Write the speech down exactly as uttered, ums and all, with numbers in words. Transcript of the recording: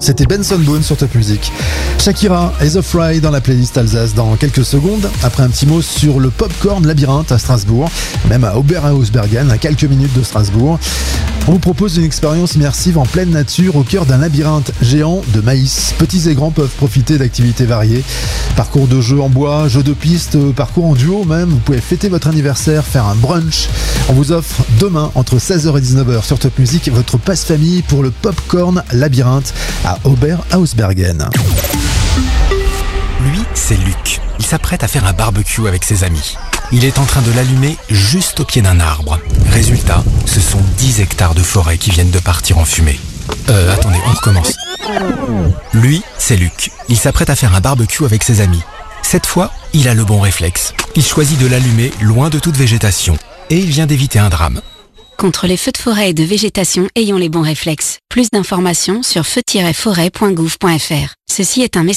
c'était Benson Boone sur Top Music. Shakira, Ace of Rye dans la playlist Alsace dans quelques secondes. Après un petit mot sur le Popcorn Labyrinthe à Strasbourg, même à Oberhausbergen, à quelques minutes de Strasbourg. On vous propose une expérience immersive en pleine nature au cœur d'un labyrinthe géant de maïs. Petits et grands peuvent profiter d'activités variées. Parcours de jeux en bois, jeux de piste, parcours en duo même. Vous pouvez fêter votre anniversaire, faire un brunch. On vous offre demain entre seize heures et dix-neuf heures sur Top Music votre passe-famille pour le Popcorn Labyrinthe à Oberhausbergen. Lui, c'est Luc. Il s'apprête à faire un barbecue avec ses amis. Il est en train de l'allumer juste au pied d'un arbre. Résultat, ce sont dix hectares de forêt qui viennent de partir en fumée. Euh, attendez, on recommence. Lui, c'est Luc. Il s'apprête à faire un barbecue avec ses amis. Cette fois, il a le bon réflexe. Il choisit de l'allumer loin de toute végétation. Et il vient d'éviter un drame. Contre les feux de forêt et de végétation, ayons les bons réflexes. Plus d'informations sur feu tiret forêt point gouv point f r. Ceci est un message